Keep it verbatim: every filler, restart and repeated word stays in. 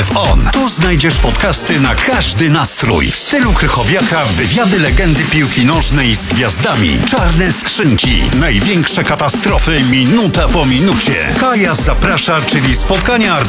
On. Tu znajdziesz podcasty na każdy nastrój. W stylu Krychowiaka wywiady legendy piłki nożnej z gwiazdami. Czarne skrzynki. Największe katastrofy minuta po minucie. Kaja zaprasza, czyli spotkania